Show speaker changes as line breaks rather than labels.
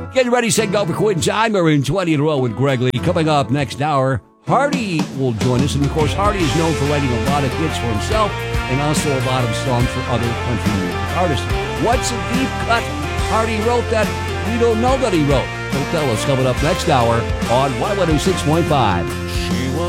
Getting ready, set, go for Quitting Time. We're in 20 in a row with Greg Lee. Coming up next hour, Hardy will join us. And, of course, Hardy is known for writing a lot of hits for himself and also a lot of songs for other country music artists. What's a deep cut Hardy wrote that we don't know that he wrote? He'll tell us coming up next hour on Y106.5.